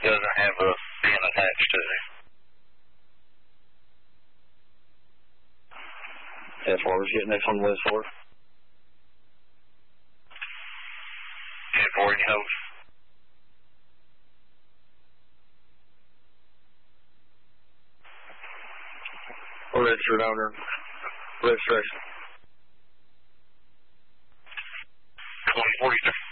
doesn't have a pin attached to it. F4 is getting this on the list for. 10-4 in your hose. Registered owner. Registration. 2043.